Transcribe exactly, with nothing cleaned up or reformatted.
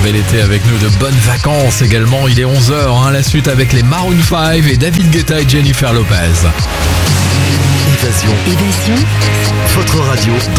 bel été avec nous, de bonnes vacances également. Il est onze heures, hein, la suite avec les Maroon cinq et David Guetta et Jennifer Lopez. Évasion. Évasion. Votre radio.